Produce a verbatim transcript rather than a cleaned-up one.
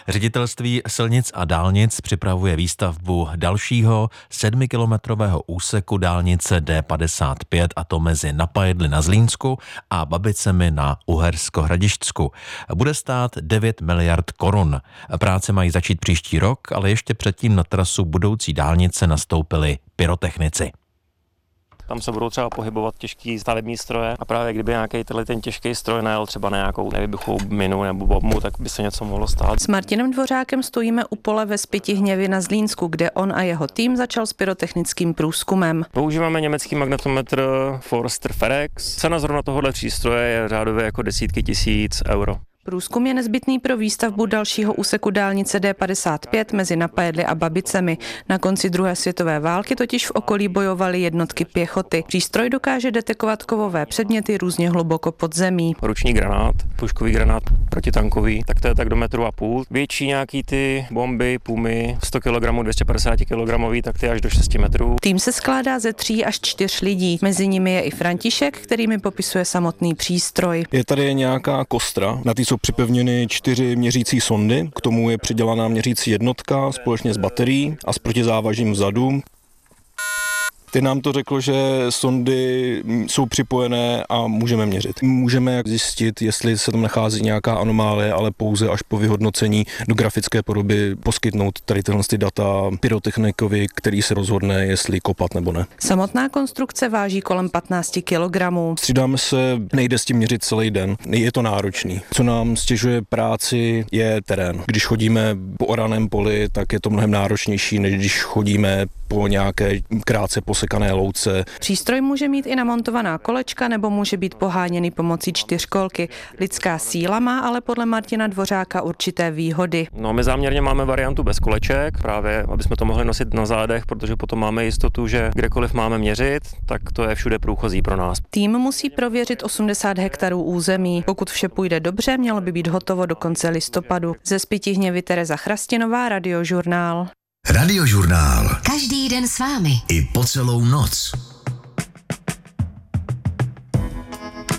Ředitelství silnic a dálnic připravuje výstavbu dalšího sedmikilometrového úseku dálnice D padesát pět, a to mezi Napajedly na Zlínsku a Babicemi na Uhersko-Hradišťsku. Bude stát devět miliard korun. Práce mají začít příští rok, ale ještě předtím na trasu budoucí dálnice nastoupili pyrotechnici. Tam se budou třeba pohybovat těžký stavební stroje a právě kdyby nějaký ten těžký stroj najel třeba na nějakou nevybuchou minu nebo bombu, tak by se něco mohlo stát. S Martinem Dvořákem stojíme u pole ve Spytihněvi na Zlínsku, kde on a jeho tým začal s pyrotechnickým průzkumem. Používáme německý magnetometr Forster Ferex. Cena zrovna tohohle přístroje je řádově jako desítky tisíc euro. Průzkum je nezbytný pro výstavbu dalšího úseku dálnice D padesát pět mezi Napajedly a Babicemi. Na konci druhé světové války totiž v okolí bojovaly jednotky pěchoty. Přístroj dokáže detekovat kovové předměty různě hluboko pod zemí. Ruční granát, puškový granát protitankový, tak to je tak do metru a půl. Větší nějaký ty bomby, pumy, sto kilogramů, dvě stě padesát kilogramů, tak ty až do šesti metrů. Tým se skládá ze tří až čtyř lidí. Mezi nimi je i František, který mi popisuje samotný přístroj. Je tady nějaká kostra, na té jsou připevněny čtyři měřící sondy, k tomu je přidělaná měřící jednotka společně s baterií a s protizávažím vzadu. Ty nám to řeklo, že sondy jsou připojené a můžeme měřit. Můžeme zjistit, jestli se tam nachází nějaká anomálie, ale pouze až po vyhodnocení do grafické podoby poskytnout tady tyhle data pyrotechnikovi, který se rozhodne, jestli kopat nebo ne. Samotná konstrukce váží kolem patnáct kilogramů. Střídáme se, nejde s tím měřit celý den, je to náročný. Co nám stěžuje práci, je terén. Když chodíme po oraném poli, tak je to mnohem náročnější, než když chodíme po nějaké krátce posekané louce. Přístroj může mít i namontovaná kolečka nebo může být poháněný pomocí čtyřkolky. Lidská síla má ale podle Martina Dvořáka určité výhody. No, my záměrně máme variantu bez koleček, právě aby jsme to mohli nosit na zádech, protože potom máme jistotu, že kdekoliv máme měřit, tak to je všude průchozí pro nás. Tým musí prověřit osmdesát hektarů území. Pokud vše půjde dobře, mělo by být hotovo do konce listopadu. Ze Spytihněvy Tereza Chrastinová, Radiožurnál. Radiožurnál. Každý den s vámi. I po celou noc.